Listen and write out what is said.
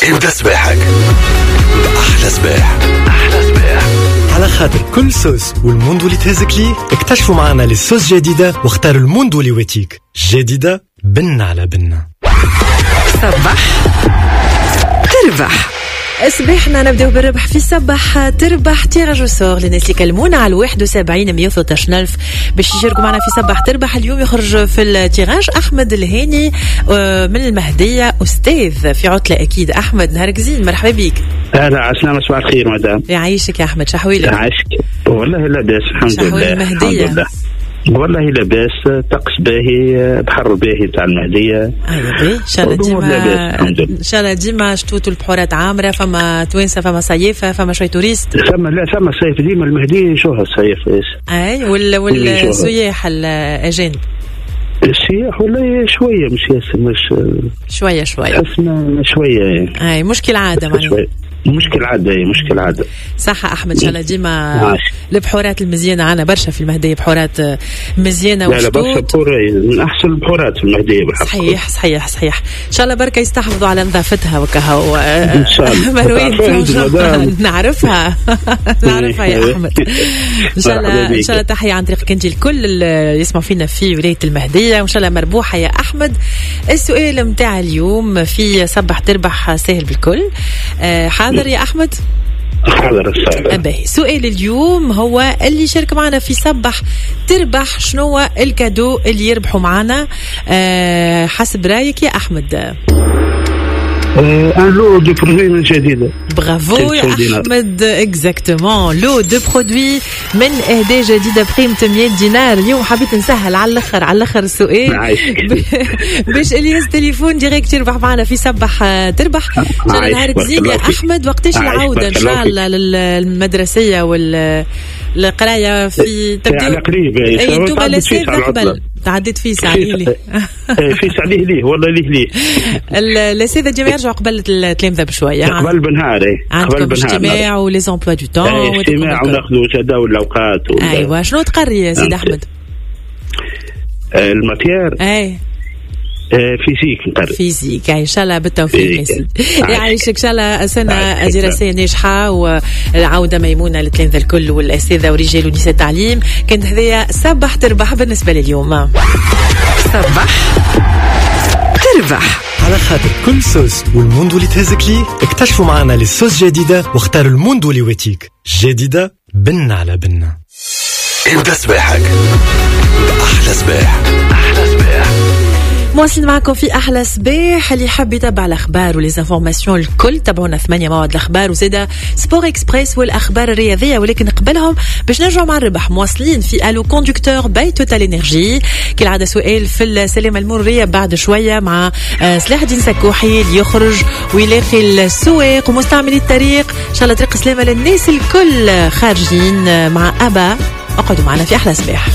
ابدأ سباحك بأحلى سباح. أحلى سباح على خاطر كل صوص والموندو اللي تهزك ليه. اكتشفوا معنا للصوص جديدة واختاروا الموندو اللي واتيك جديدة بن على بن. صباح تربح. صباحنا نبدأ بالربح في صباح تربح تيراج وسور للناس اللي كلمونا على 71 113 ألف باش يشاركوا معنا في صباح تربح. اليوم يخرج في التيراج أحمد الهاني من المهدية، أستاذ في عطلة أكيد. أحمد نهارك زين، مرحبا بيك. أهلا عسلامة، صباح الخير مدام. يعيشك يا أحمد، شحويلك؟ يعيشك والله لاباس الحمد لله. المهدية الحمد لله والله لاباس، طقس باهي، بحر باهي تاع المهدية. باهي ان شاء الله ديما ديما شتوتوا البحورات عامرة، فما توانسة، فما صيفة، فما شوية توريست. ثم صيف ديما المهدية شوها الصيف. اي والسياح الأجانب السياح ولا شوية مش ياسر، مش شوية حسنا شوية. اي مشكل عادة معناها. مشكل عادة صح أحمد. إن شاء الله ديما البحورات المزيانة عنا برشا في المهدية، بحورات مزيانة لا برشا من أحسن البحورات في المهدية بحق. صحيح إن شاء الله بركة يستحفظوا على نظافتها وكهو. إن شاء الله مروين نعرفها يا أحمد. إن شاء الله تحية عن طريقك أنت الكل اللي يسمعوا فينا في ولاية المهدية، وإن شاء الله مربوحة يا أحمد. السؤال متاع اليوم في صبح تربح سهل بالكل. حاضر يا أحمد؟ حاضر السؤال. سؤال اليوم هو اللي يشارك معنا في صبح تربح شنو الكادو اللي يربحوا معنا حسب رأيك يا أحمد؟ ان لو دو برودوي من جديدة. برافو يا أحمد، اكزاكتومون لو دو برودوي من إهداء جديدة بقيمة 100 دينار. اليوم حبيت نسهل على الآخر السؤال باش اللي يهز تليفون ديريكت يربح معنا في صبح تربح. شاء نهارك زين يا أحمد. وقتاش العودة إن شاء الله للمدرسية والقراية في تبدأ قريب؟ أي دوبا لسيف قبل تعديت فيه عليه ليه في عليه ليه والله ليه لسيف الجميع يرجعوا قبل التلامذة بشوية قبل بنهار. عندكم اجتماع وليز امبلوا دو تون اجتماع وناخذوا جداول الأوقات. أيوة شنو تقري يا سيد أحمد؟ الماتير فيزيك ان شاء الله بالتوفيق يا سيدي. يعيشك ان شاء الله سنه دراسيه ناجحه والعوده ميمونه للتلامذه الكل والاساتذه ورجال ونساء التعليم. كانت هذه صباح تربح بالنسبه لليوم. صباح تربح على خاطر كل صوص والموندو اللي تهزك ليه. اكتشفوا معنا للصوص جديدة واختاروا الموندو اللي واتيك جديدة بن على بن. ابدأ سباحك بأحلى سباح. أحلى سباح مواصلين معكم في أحلى صباح. اللي حاب يتابع الأخبار وليزانفورماسيون الكل تابعونا 8 مواد الأخبار وزيدا سبور إكسبريس والأخبار الرياضية. ولكن قبلهم باش نرجعوا مع الربح مواصلين في ألو كوندكتور باي توتال إنرجي. كالعادة سؤال في السلامة المرورية بعد شوية مع سلاح الدين سكوحي اللي يخرج ويلاقي السواق ومستعملي الطريق. إن شاء الله طريق سلامة للناس الكل خارجين مع أبا. اقعدوا معنا في أحلى صباح.